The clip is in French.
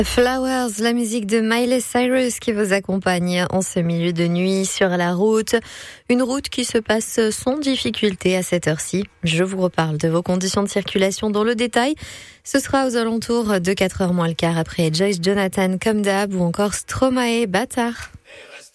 Flowers, la musique de Miley Cyrus qui vous accompagne en ce milieu de nuit sur la route. Une route qui se passe sans difficulté à cette heure-ci. Je vous reparle de vos conditions de circulation dans le détail. Ce sera aux alentours de 4h moins le quart après Joyce Jonathan comme d'hab ou encore Stromae Bâtard.